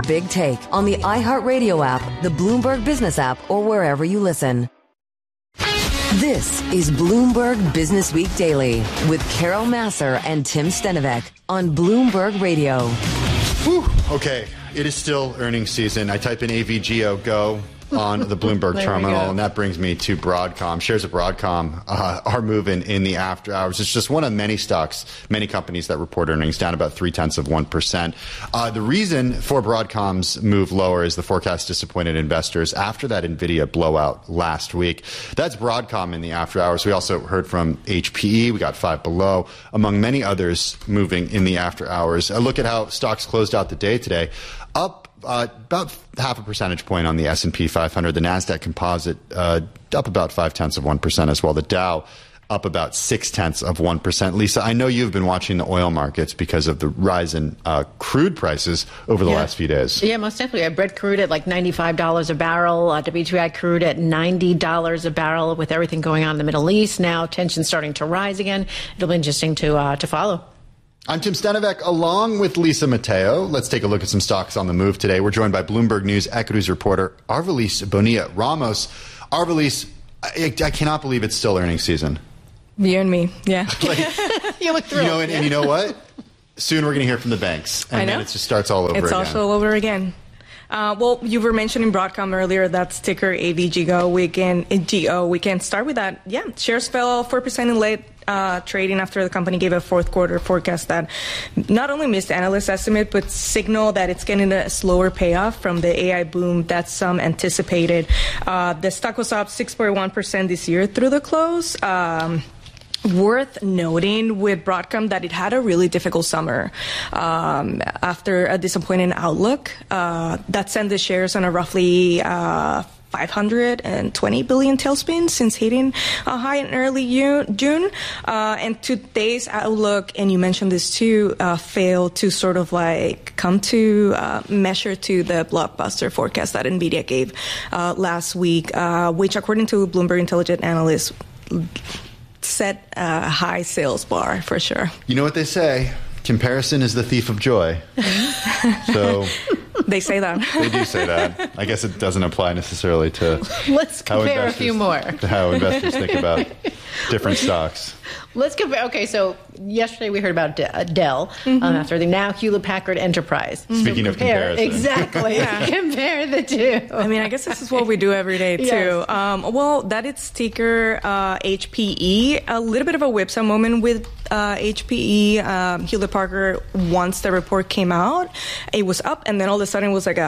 Big Take on the iHeartRadio app, the Bloomberg Business app, or wherever you listen. This is Bloomberg Business Week Daily with Carol Massar and Tim Stenovec on Bloomberg Radio. Whew. Okay, it is still earnings season. I type in AVGO Go on the Bloomberg terminal, and that brings me to Broadcom. Shares of Broadcom are moving in the after hours. It's just one of many stocks, many companies that report earnings down about 0.3%. The reason for Broadcom's move lower is the forecast disappointed investors after that NVIDIA blowout last week. That's Broadcom in the after hours. We also heard from HPE. We got Five Below, among many others moving in the after hours. A look at how stocks closed out the day today. Up about half a percentage point on the S&P 500. The NASDAQ composite up about 0.5% as well. The Dow up about 0.6%. Lisa, I know you've been watching the oil markets because of the rise in crude prices over the last few days. Yeah, most definitely. I Brent crude at like $95 a barrel, WTI crude at $90 a barrel. With everything going on in the Middle East now, tension starting to rise again. It'll be interesting to follow. I'm Tim Stenovec, along with Lisa Mateo. Let's take a look at some stocks on the move today. We're joined by Bloomberg News equities reporter Arvilis Bonilla-Ramos. Arvilis, I cannot believe it's still earnings season. You and me, yeah. You look thrilled. And you know what? Soon we're going to hear from the banks. And then it just starts all over again. It's also all over again. Well, you were mentioning Broadcom earlier. That's ticker AVGO. We can start with that. Yeah, shares fell 4% in late trading after the company gave a fourth quarter forecast that not only missed analyst estimate, but signaled that it's getting a slower payoff from the AI boom that some anticipated. The stock was up 6.1% this year through the close. Worth noting with Broadcom that it had a really difficult summer after a disappointing outlook that sent the shares on a roughly 520 billion tailspin since hitting a high in early June. And today's outlook, and you mentioned this too, failed to sort of like come to measure to the blockbuster forecast that NVIDIA gave last week, which according to Bloomberg Intelligent Analysts set a high sales bar for sure. You know what they say? Comparison is the thief of joy. So they say that. They do say that. I guess it doesn't apply necessarily to Let's compare a few more. To how investors think about different stocks. Let's compare. Okay, so yesterday we heard about Dell after the now Hewlett-Packard Enterprise. Speaking of comparison. Exactly. Compare the two. I mean, I guess this is what we do every day, too. Yes. Well, that is ticker HPE. A little bit of a whipsaw moment with HPE. Hewlett-Packard, once the report came out, it was up, and then all of a sudden it was like a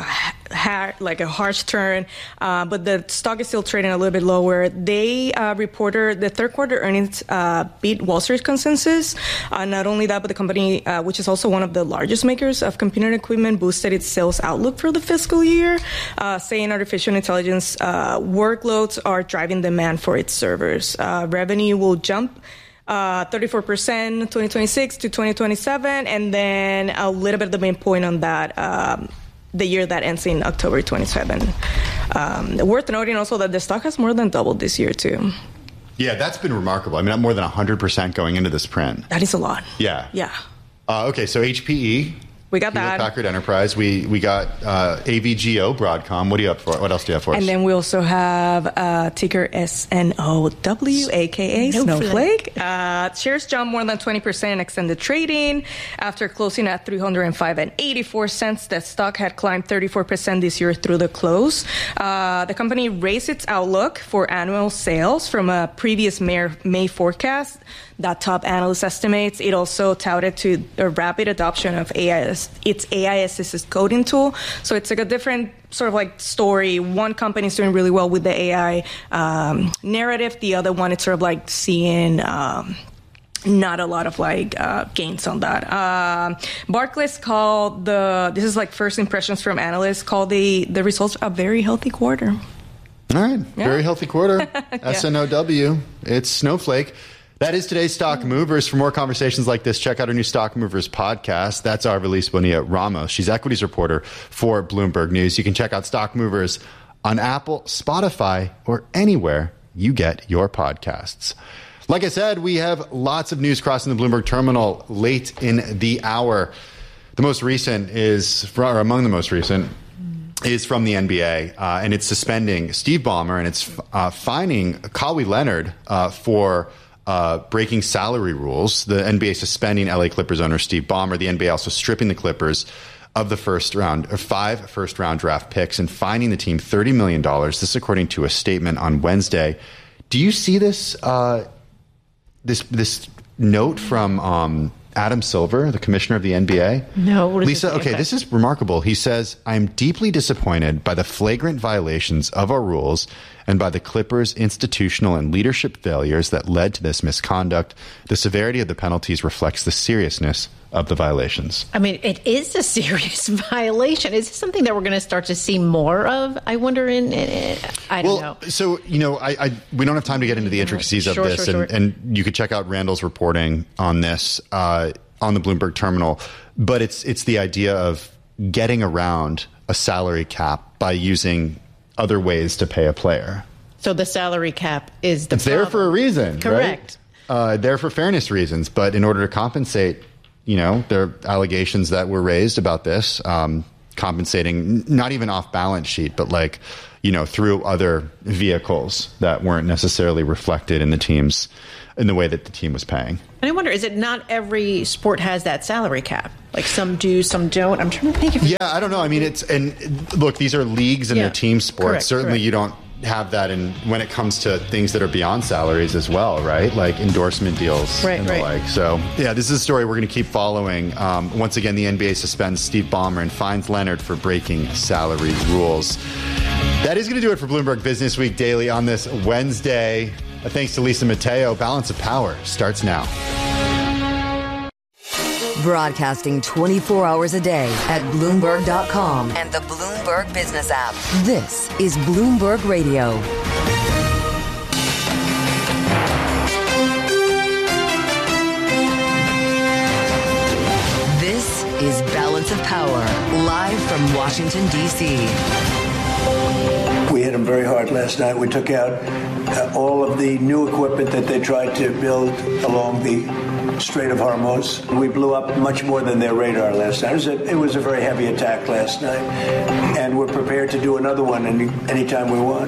harsh turn. But the stock is still trading a little bit lower. They reported the third quarter earnings beat Wall Street consensus. Not only that, but the company, which is also one of the largest makers of computer equipment, boosted its sales outlook for the fiscal year, saying artificial intelligence workloads are driving demand for its servers. Revenue will jump 34% 2026 to 2027, and then a little bit of the main point on that, the year that ends in October 27. Worth noting also that the stock has more than doubled this year, too. Yeah, that's been remarkable. I mean, more than 100% going into this print. That is a lot. Yeah. Yeah. Okay, so HPE. We got that. Hewlett-Packard Enterprise. We got AVGO, Broadcom. What else do you have for us? And then we also have ticker SNOW, a.k.a. Snowflake. Shares jumped more than 20% in extended trading after closing at $305.84. The stock had climbed 34% this year through the close. The company raised its outlook for annual sales from a previous May forecast that top analyst estimates. It also touted to a rapid adoption of its AI assisted coding tool. So it's like a different sort of like story. One company is doing really well with the AI narrative. The other one, it's sort of like seeing not a lot of like gains on that. Barclays called this is like first impressions from analysts, called the results a very healthy quarter. All right. Yeah. Very healthy quarter. SNOW. It's Snowflake. That is today's Stock Movers. For more conversations like this, check out our new Stock Movers podcast. That's Arvilis Bonilla-Ramos. She's equities reporter for Bloomberg News. You can check out Stock Movers on Apple, Spotify, or anywhere you get your podcasts. Like I said, we have lots of news crossing the Bloomberg terminal late in the hour. The most recent or among the most recent, is from the NBA, and it's suspending Steve Ballmer, and it's fining Kawhi Leonard for breaking salary rules. The NBA suspending LA Clippers owner Steve Ballmer. The NBA also stripping the Clippers of the 5 first-round draft picks and fining the team $30 million. This, according to a statement on Wednesday. Do you see this this note from Adam Silver, the commissioner of the NBA? No, what is Lisa, okay, this is remarkable. He says, I am deeply disappointed by the flagrant violations of our rules and by the Clippers' institutional and leadership failures that led to this misconduct. The severity of the penalties reflects the seriousness of the violations. I mean, it is a serious violation. Is this something that we're going to start to see more of? I wonder. I don't know. So we don't have time to get into the intricacies of this, and you could check out Randall's reporting on this on the Bloomberg terminal. But it's the idea of getting around a salary cap by using other ways to pay a player. So the salary cap is the there for a reason, correct? Right? There for fairness reasons, but in order to compensate. There are allegations that were raised about this, compensating not even off balance sheet, but through other vehicles that weren't necessarily reflected in the way that the team was paying. And I wonder, is it not every sport has that salary cap? Like some do, some don't. I'm trying to think of. Yeah, I don't know. I mean, look, these are leagues and they're team sports. Correct, Certainly you don't have that when it comes to things that are beyond salaries as well, right? Like endorsement deals and the like. So, yeah, this is a story we're going to keep following. Once again, the NBA suspends Steve Ballmer and fines Leonard for breaking salary rules. That is going to do it for Bloomberg Business Week Daily on this Wednesday. Thanks to Lisa Mateo. Balance of Power starts now. Broadcasting 24 hours a day at Bloomberg.com and the Bloomberg Business app. This is Bloomberg Radio. This is Balance of Power, live from Washington, D.C. We hit them very hard last night. We took out all of the new equipment that they tried to build along the Strait of Hormuz. We blew up much more than their radar last night. It was a very heavy attack last night, and we're prepared to do another one anytime we want.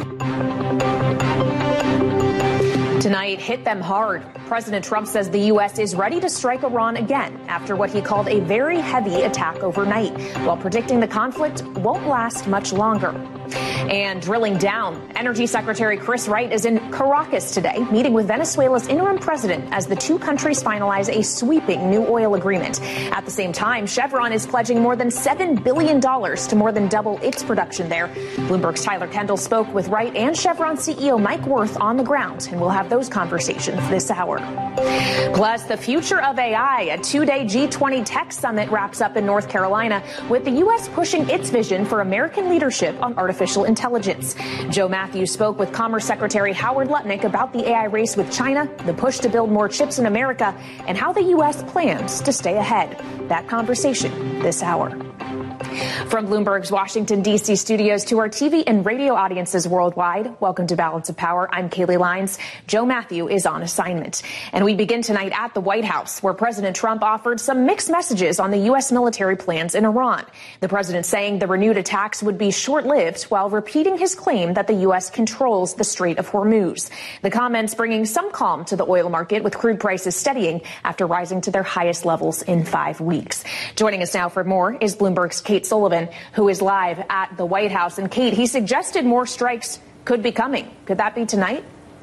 Tonight hit them hard. President Trump says the U.S. is ready to strike Iran again after what he called a very heavy attack overnight, while predicting the conflict won't last much longer. And drilling down, Energy Secretary Chris Wright is in Caracas today, meeting with Venezuela's interim president as the two countries finalize a sweeping new oil agreement. At the same time, Chevron is pledging more than $7 billion to more than double its production there. Bloomberg's Tyler Kendall spoke with Wright and Chevron CEO Mike Wirth on the ground, and we'll have those conversations this hour. Plus, the future of AI, a two-day G20 tech summit wraps up in North Carolina, with the U.S. pushing its vision for American leadership on artificial intelligence. Joe Matthews spoke with Commerce Secretary Howard Lutnick about the AI race with China, the push to build more chips in America, and how the U.S. plans to stay ahead. That conversation this hour. From Bloomberg's Washington, D.C. studios to our TV and radio audiences worldwide, welcome to Balance of Power. I'm Kaylee Lyons. Joe Matthew is on assignment. And we begin tonight at the White House, where President Trump offered some mixed messages on the U.S. military plans in Iran. The president saying the renewed attacks would be short-lived while repeating his claim that the U.S. controls the Strait of Hormuz. The comments bringing some calm to the oil market, with crude prices steadying after rising to their highest levels in 5 weeks. Joining us now for more is Bloomberg's Kate Sullivan, who is live at the White House. And Kate, he suggested more strikes could be coming. Could that be tonight?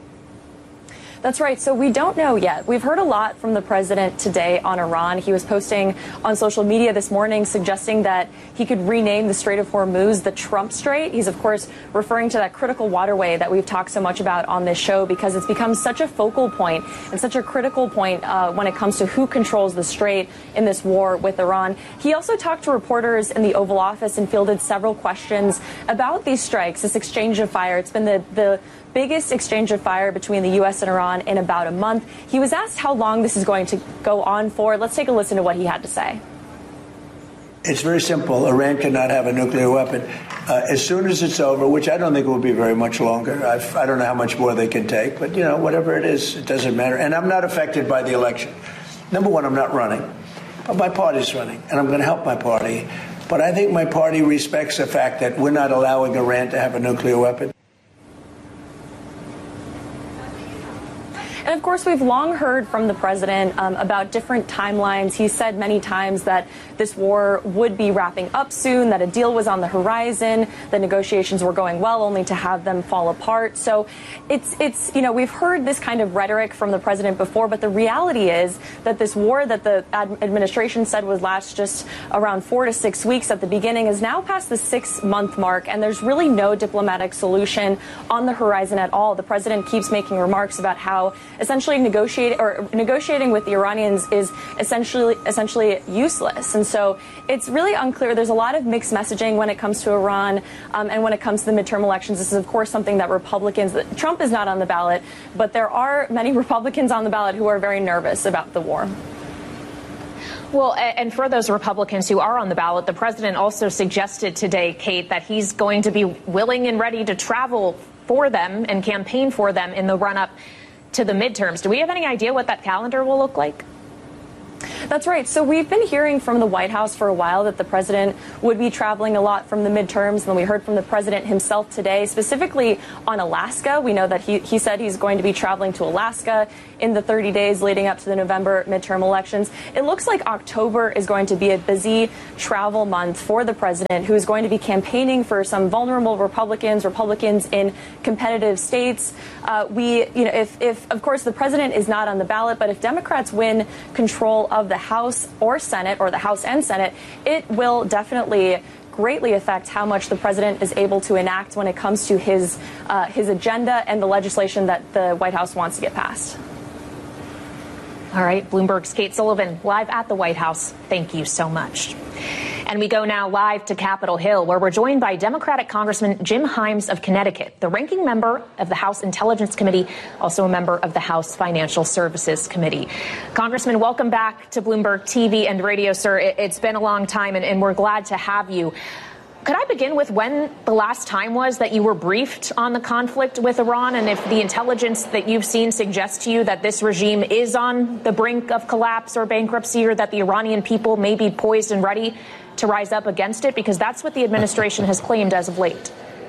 That's right. So we don't know yet. We've heard a lot from the president today on Iran. He was posting on social media this morning suggesting that he could rename the Strait of Hormuz the Trump Strait. He's, of course, referring to that critical waterway that we've talked so much about on this show, because it's become such a focal point and such a critical point when it comes to who controls the strait in this war with Iran. He also talked to reporters in the Oval Office and fielded several questions about these strikes, this exchange of fire. It's been the biggest exchange of fire between the U.S. and Iran in about a month. He was asked how long this is going to go on for. Let's take a listen to what he had to say. It's very simple. Iran cannot have a nuclear weapon. As soon as it's over, which I don't think will be very much longer. I don't know how much more they can take, but, whatever it is, it doesn't matter. And I'm not affected by the election. Number one, I'm not running. but my party's running, and I'm going to help my party. But I think my party respects the fact that we're not allowing Iran to have a nuclear weapon. And of course, we've long heard from the president about different timelines. He said many times that this war would be wrapping up soon, that a deal was on the horizon, that negotiations were going well, only to have them fall apart. So it's we've heard this kind of rhetoric from the president before, but the reality is that this war that the administration said would last just around 4 to 6 weeks at the beginning is now past the 6-month mark, and there's really no diplomatic solution on the horizon at all. The president keeps making remarks about how essentially negotiating with the Iranians is essentially useless. And so it's really unclear. There's a lot of mixed messaging when it comes to Iran and when it comes to the midterm elections. This is, of course, something that Trump is not on the ballot, but there are many Republicans on the ballot who are very nervous about the war. Well, and for those Republicans who are on the ballot, the president also suggested today, Kate, that he's going to be willing and ready to travel for them and campaign for them in the run-up to the midterms. Do we have any idea what that calendar will look like? That's right. So we've been hearing from the White House for a while that the president would be traveling a lot from the midterms. And we heard from the president himself today, specifically on Alaska. We know that he said he's going to be traveling to Alaska in the 30 days leading up to the November midterm elections. It looks like October is going to be a busy travel month for the president, who is going to be campaigning for some vulnerable Republicans in competitive states. If of course the president is not on the ballot, but if Democrats win control of the House or Senate, or the House and Senate, it will definitely greatly affect how much the president is able to enact when it comes to his agenda and the legislation that the White House wants to get passed. All right, Bloomberg's Kate Sullivan, live at the White House. Thank you so much. And we go now live to Capitol Hill, where we're joined by Democratic Congressman Jim Himes of Connecticut, the ranking member of the House Intelligence Committee, also a member of the House Financial Services Committee. Congressman, welcome back to Bloomberg TV and radio, sir. It's been a long time, and we're glad to have you. Could I begin with when the last time was that you were briefed on the conflict with Iran, and if the intelligence that you've seen suggests to you that this regime is on the brink of collapse or bankruptcy, or that the Iranian people may be poised and ready to rise up against it? Because that's what the administration has claimed as of late.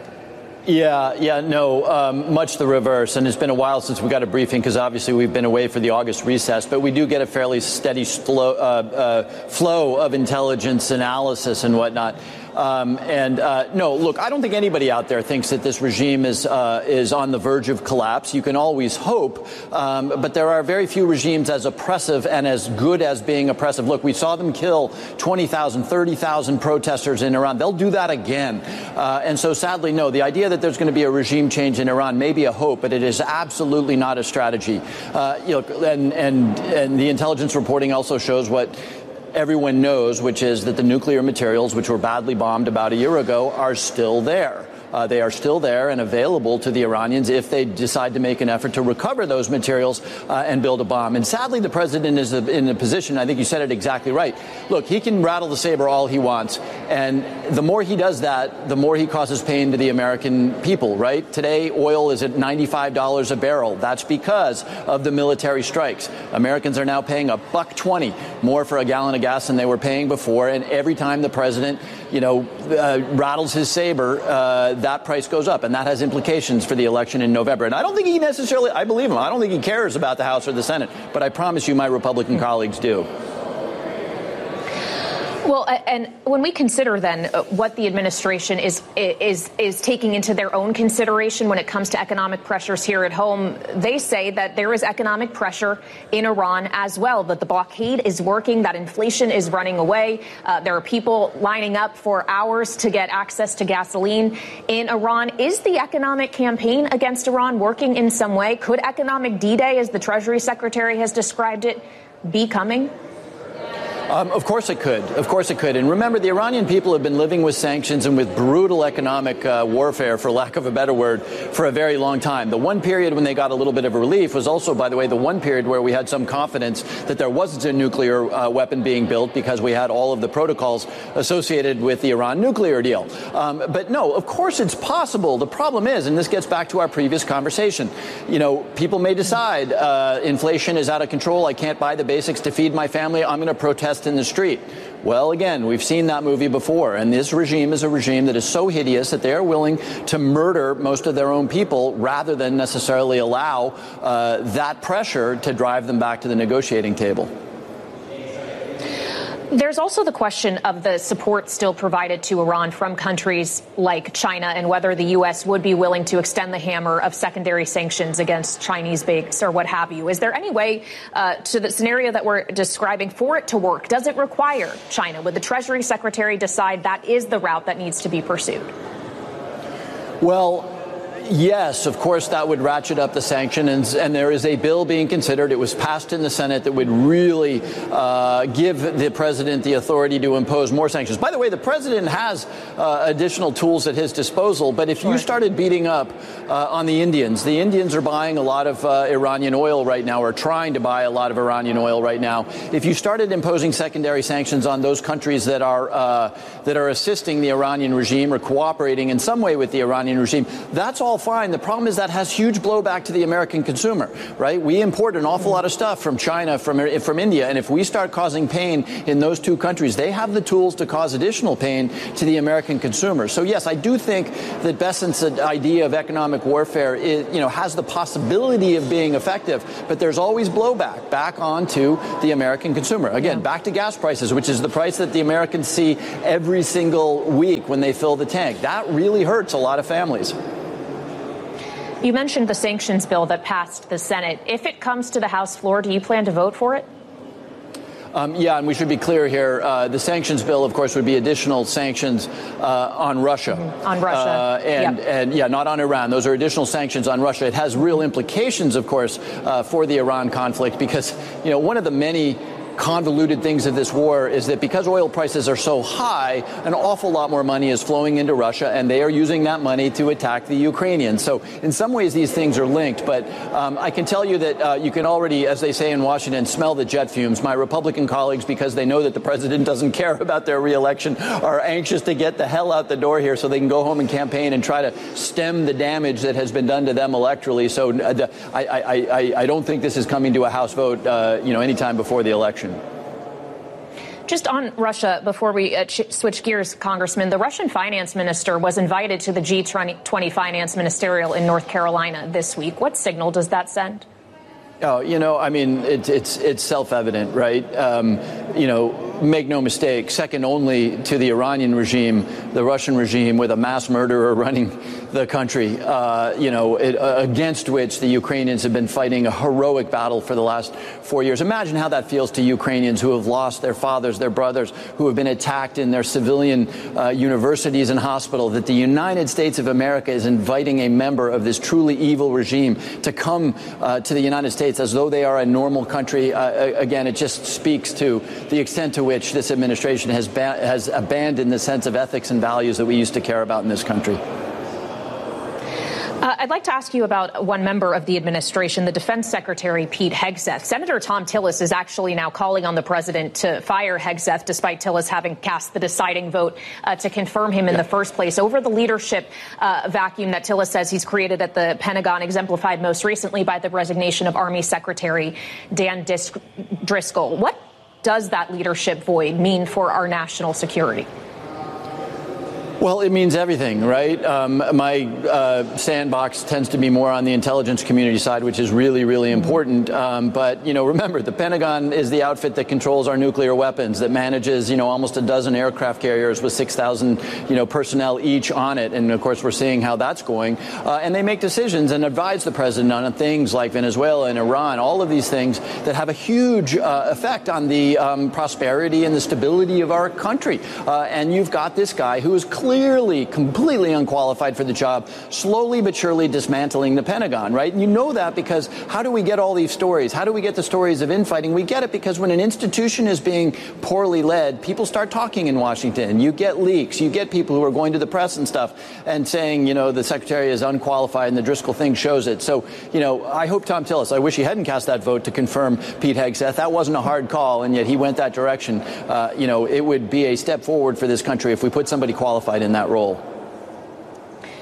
Much the reverse. And it's been a while since we got a briefing, because obviously we've been away for the August recess. But we do get a fairly steady flow of intelligence analysis and whatnot. Look, I don't think anybody out there thinks that this regime is on the verge of collapse. You can always hope, but there are very few regimes as oppressive and as good as being oppressive. Look, we saw them kill 20,000, 30,000 protesters in Iran. They'll do that again. And so sadly, no, the idea that there's going to be a regime change in Iran may be a hope, but it is absolutely not a strategy. And the intelligence reporting also shows what everyone knows, which is that the nuclear materials, which were badly bombed about a year ago, are still there. They are still there and available to the Iranians if they decide to make an effort to recover those materials and build a bomb. And sadly, the president is in a position, I think you said it exactly right. Look, he can rattle the saber all he wants. And the more he does that, the more he causes pain to the American people, right? Today, oil is at $95 a barrel. That's because of the military strikes. Americans are now paying $1.20 more for a gallon of gas than they were paying before. And every time the president, rattles his saber, that price goes up, and that has implications for the election in November. And I don't think he necessarily, I believe him, I don't think he cares about the House or the Senate, but I promise you my Republican colleagues do. Well, and when we consider then what the administration is taking into their own consideration when it comes to economic pressures here at home, they say that there is economic pressure in Iran as well, that the blockade is working, that inflation is running away. There are people lining up for hours to get access to gasoline in Iran. Is the economic campaign against Iran working in some way? Could economic D-Day, as the Treasury Secretary has described it, be coming? Of course it could. Of course it could. And remember, the Iranian people have been living with sanctions and with brutal economic warfare, for lack of a better word, for a very long time. The one period when they got a little bit of relief was also, by the way, the one period where we had some confidence that there wasn't a nuclear weapon being built, because we had all of the protocols associated with the Iran nuclear deal. But no, of course it's possible. The problem is, and this gets back to our previous conversation, people may decide inflation is out of control. I can't buy the basics to feed my family. I'm going to protest protest in the street. Well, again, we've seen that movie before, and this regime is a regime that is so hideous that they are willing to murder most of their own people rather than necessarily allow that pressure to drive them back to the negotiating table. There's also the question of the support still provided to Iran from countries like China and whether the U.S. would be willing to extend the hammer of secondary sanctions against Chinese banks or what have you. Is there any way to the scenario that we're describing for it to work? Does it require China? Would the Treasury Secretary decide that is the route that needs to be pursued? Well, yes, of course, that would ratchet up the sanctions, and there is a bill being considered. It was passed in the Senate that would really give the president the authority to impose more sanctions. By the way, the president has additional tools at his disposal, but if you started beating up on the Indians are buying a lot of Iranian oil right now, or trying to buy a lot of Iranian oil right now. If you started imposing secondary sanctions on those countries that are assisting the Iranian regime or cooperating in some way with the Iranian regime, that's all fine. The problem is that has huge blowback to the American consumer, right? We import an awful lot of stuff from China, from India, and if we start causing pain in those two countries, they have the tools to cause additional pain to the American consumer. So yes, I do think that Bessent's idea of economic warfare has the possibility of being effective, but there's always blowback back onto the American consumer. Again, back to gas prices, which is the price that the Americans see every single week when they fill the tank. That really hurts a lot of families. You mentioned the sanctions bill that passed the Senate. If it comes to the House floor, do you plan to vote for it? Yeah, and we should be clear here. The sanctions bill, of course, would be additional sanctions on Russia. On Russia. And not on Iran. Those are additional sanctions on Russia. It has real implications, of course, for the Iran conflict, because, one of the many convoluted things of this war is that because oil prices are so high, an awful lot more money is flowing into Russia, and they are using that money to attack the Ukrainians. So in some ways, these things are linked. But I can tell you that you can already, as they say in Washington, smell the jet fumes. My Republican colleagues, because they know that the president doesn't care about their reelection, are anxious to get the hell out the door here so they can go home and campaign and try to stem the damage that has been done to them electorally. So I don't think this is coming to a House vote, anytime before the election. Just on Russia, before we switch gears, Congressman, the Russian finance minister was invited to the G20 finance ministerial in North Carolina this week. What signal does that send? Oh, it's self-evident, right? Make no mistake, second only to the Iranian regime, the Russian regime with a mass murderer running the country, against which the Ukrainians have been fighting a heroic battle for the last 4 years. Imagine how that feels to Ukrainians who have lost their fathers, their brothers, who have been attacked in their civilian universities and hospitals, that the United States of America is inviting a member of this truly evil regime to come to the United States as though they are a normal country. Again, it just speaks to the extent to which this administration has abandoned the sense of ethics and values that we used to care about in this country. I'd like to ask you about one member of the administration, the Defense Secretary, Pete Hegseth. Senator Thom Tillis is actually now calling on the president to fire Hegseth, despite Tillis having cast the deciding vote to confirm him in the first place. Over the leadership vacuum that Tillis says he's created at the Pentagon, exemplified most recently by the resignation of Army Secretary Dan Driscoll. What does that leadership void mean for our national security? Well, it means everything, right? My sandbox tends to be more on the intelligence community side, which is really, really important. But, remember, the Pentagon is the outfit that controls our nuclear weapons, that manages, almost a dozen aircraft carriers with 6,000, personnel each on it. And, of course, we're seeing how that's going. And they make decisions and advise the president on things like Venezuela and Iran, all of these things that have a huge effect on the prosperity and the stability of our country. And you've got this guy who is clearly completely unqualified for the job, slowly but surely dismantling the Pentagon, right? And you know that because how do we get all these stories? How do we get the stories of infighting? We get it because when an institution is being poorly led, people start talking in Washington. You get leaks. You get people who are going to the press and stuff and saying, the secretary is unqualified and the Driscoll thing shows it. So, I hope Thom Tillis, I wish he hadn't cast that vote to confirm Pete Hegseth. That wasn't a hard call, and yet he went that direction. It would be a step forward for this country if we put somebody qualified in that role.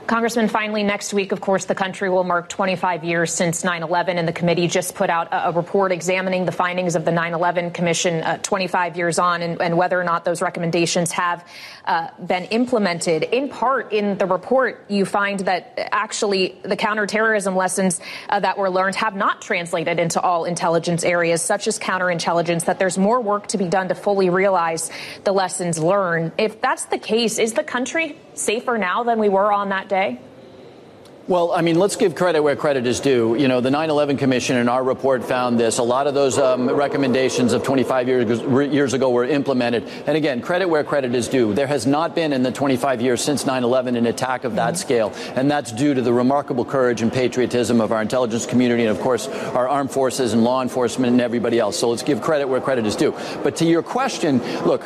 Congressman, finally, next week, of course, the country will mark 25 years since 9/11, and the committee just put out a report examining the findings of the 9/11 Commission 25 years on and whether or not those recommendations have been implemented. In part, in the report, you find that actually the counterterrorism lessons that were learned have not translated into all intelligence areas, such as counterintelligence, that there's more work to be done to fully realize the lessons learned. If that's the case, is the country safer now than we were on that day? Well, I mean, let's give credit where credit is due. You know, the 9/11 Commission in our report found this. A lot of those recommendations of 25 years ago were implemented. And again, credit where credit is due. There has not been in the 25 years since 9/11 an attack of that scale. And that's due to the remarkable courage and patriotism of our intelligence community and, of course, our armed forces and law enforcement and everybody else. So let's give credit where credit is due. But to your question, look,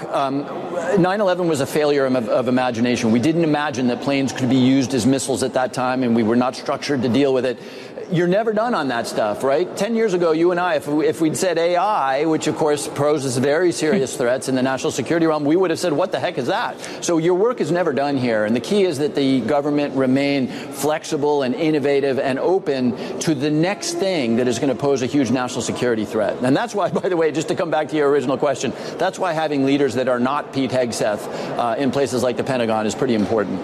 9/11 was a failure of imagination. We didn't imagine that planes could be used as missiles at that time, and we were not structured to deal with it. You're never done on that stuff, right? 10 years ago, you and I, if we'd said AI, which of course poses very serious threats in the national security realm, we would have said, what the heck is that? So your work is never done here. And the key is that the government remain flexible and innovative and open to the next thing that is going to pose a huge national security threat. And that's why, by the way, just to come back to your original question, that's why having leaders that are not Pete Hegseth in places like the Pentagon is pretty important.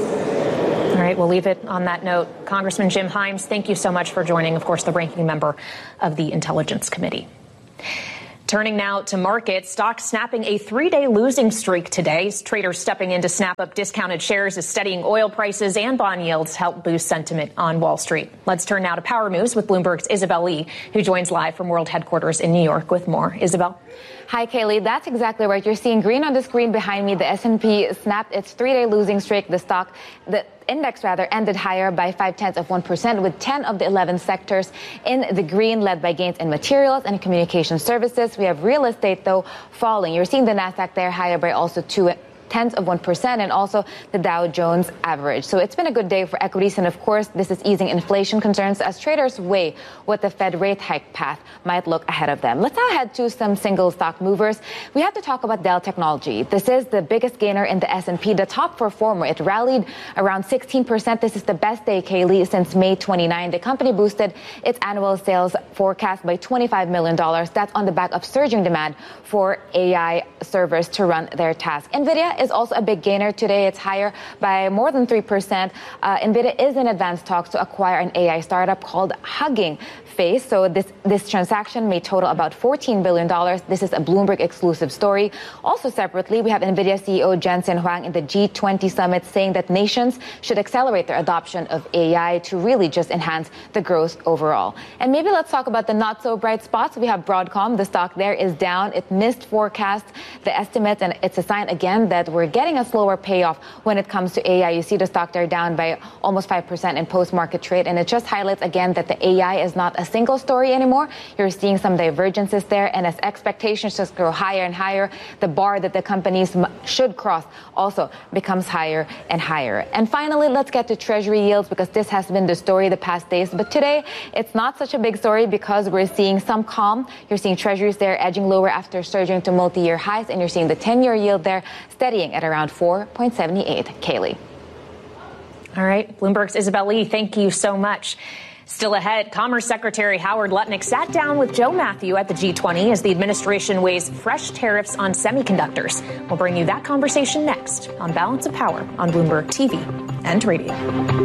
All right, we'll leave it on that note. Congressman Jim Himes, thank you so much for joining, of course, the ranking member of the Intelligence Committee. Turning now to markets, stocks snapping a 3-day losing streak today. Traders stepping in to snap up discounted shares as steadying oil prices and bond yields help boost sentiment on Wall Street. Let's turn now to Power Moves with Bloomberg's Isabel Lee, who joins live from World Headquarters in New York with more. Isabel? Hi, Kaylee. That's exactly right. You're seeing green on the screen behind me. The S&P snapped its 3-day losing streak. The index ended higher by 0.5%, with 10 of the 11 sectors in the green, led by gains in materials and communication services. We have real estate, though, falling. You're seeing the Nasdaq there higher by also 0.2%, and also the Dow Jones average. So it's been a good day for equities, and of course, this is easing inflation concerns as traders weigh what the Fed rate hike path might look ahead of them. Let's now head to some single stock movers. We have to talk about Dell Technology. This is the biggest gainer in the S&P, the top performer. It rallied around 16%. This is the best day, Kaylee, since May 29. The company boosted its annual sales forecast by $25 million. That's on the back of surging demand for AI servers to run their tasks. NVIDIA is also a big gainer today. It's higher by more than 3%. NVIDIA is in advanced talks to acquire an AI startup called Hugging Face. So this transaction may total about $14 billion. This is a Bloomberg exclusive story. Also separately, we have NVIDIA CEO Jensen Huang in the G20 summit saying that nations should accelerate their adoption of AI to really just enhance the growth overall. And maybe let's talk about the not so bright spots. We have Broadcom. The stock there is down. It missed forecast, the estimates, and it's a sign again that we're getting a slower payoff when it comes to AI. You see the stock there down by almost 5% in post-market trade. And it just highlights again that the AI is not a single story anymore. You're seeing some divergences there. And as expectations just grow higher and higher, the bar that the companies should cross also becomes higher and higher. And finally, let's get to Treasury yields, because this has been the story the past days. But today, it's not such a big story because we're seeing some calm. You're seeing Treasuries there edging lower after surging to multi-year highs. And you're seeing the 10-year yield there steadying at around 4.78. Kaylee. All right. Bloomberg's Isabel Lee, thank you so much. Still ahead, Commerce Secretary Howard Lutnick sat down with Joe Matthew at the G20 as the administration weighs fresh tariffs on semiconductors. We'll bring you that conversation next on Balance of Power on Bloomberg TV and radio.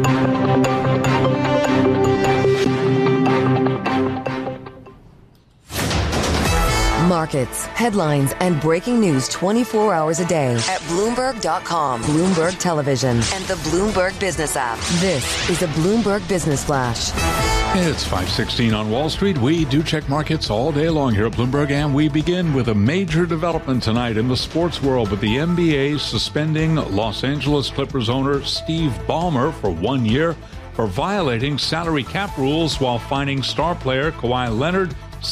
Markets, headlines, and breaking news 24 hours a day at Bloomberg.com, Bloomberg Television, and the Bloomberg Business app. This is a Bloomberg Business Flash. It's 5:16 on Wall Street. We do check markets all day long here at Bloomberg, and we begin with a major development tonight in the sports world with the NBA suspending Los Angeles Clippers owner Steve Ballmer for 1 year for violating salary cap rules while fining star player Kawhi Leonard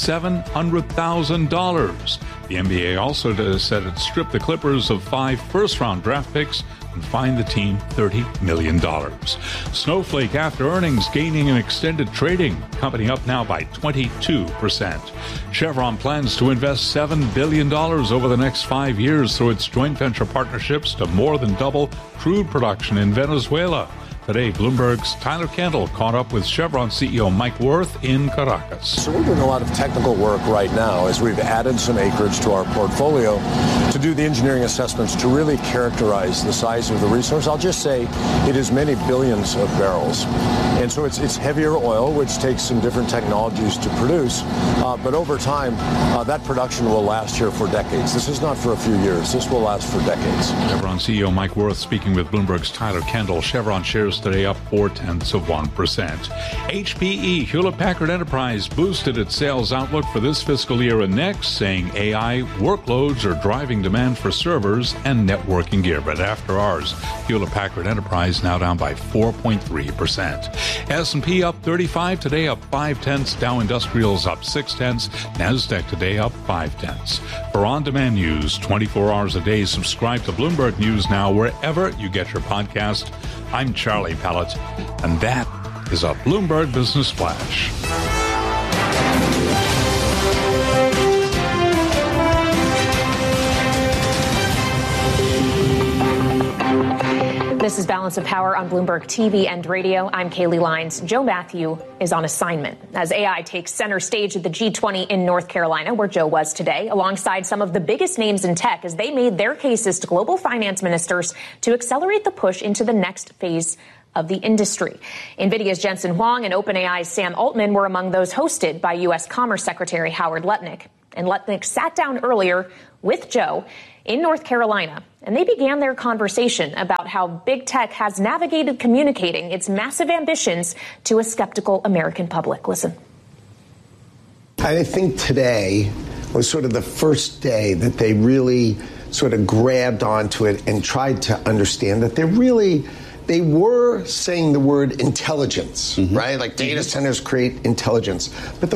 $700,000. The NBA also said it stripped the Clippers of 5 first-round draft picks and fined the team $30 million. Snowflake, after earnings, gaining an extended trading, company up now by 22%. Chevron plans to invest $7 billion over the next 5 years through its joint venture partnerships to more than double crude production in Venezuela. Today, Bloomberg's Tyler Kendall caught up with Chevron CEO Mike Wirth in Caracas. So we're doing a lot of technical work right now as we've added some acreage to our portfolio to do the engineering assessments to really characterize the size of the resource. I'll just say it is many billions of barrels. And so it's heavier oil, which takes some different technologies to produce. But over time, that production will last here for decades. This is not for a few years. This will last for decades. Chevron CEO Mike Wirth speaking with Bloomberg's Tyler Kendall. Chevron shares today up 0.4%. HPE, Hewlett-Packard Enterprise, boosted its sales outlook for this fiscal year and next, saying AI workloads are driving demand for servers and networking gear. But after hours, Hewlett-Packard Enterprise now down by 4.3%. S&P up 35 today, up 0.5. Dow Industrials up 0.6. NASDAQ today up 0.5. For on-demand news 24 hours a day, subscribe to Bloomberg News Now wherever you get your podcast. I'm Charlie Pellett, and that is a Bloomberg Business Flash. This is Balance of Power on Bloomberg TV and radio. I'm Kaylee Lines. Joe Matthew is on assignment as AI takes center stage at the G20 in North Carolina, where Joe was today, alongside some of the biggest names in tech as they made their cases to global finance ministers to accelerate the push into the next phase of the industry. NVIDIA's Jensen Huang and OpenAI's Sam Altman were among those hosted by U.S. Commerce Secretary Howard Lutnick. And Lutnick sat down earlier with Joe in North Carolina, and they began their conversation about how big tech has navigated communicating its massive ambitions to a skeptical American public. Listen. I think today was sort of the first day that they really sort of grabbed onto it and tried to understand that they were saying the word intelligence, right? Like data centers create intelligence. But the